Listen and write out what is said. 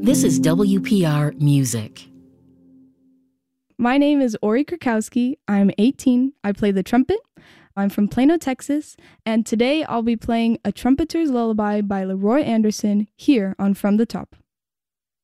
This is WPR Music. My name is Ori Krakowski. I'm 18. I play the trumpet. I'm from Plano, Texas, and today I'll be playing A Trumpeter's Lullaby by Leroy Anderson here on From the Top.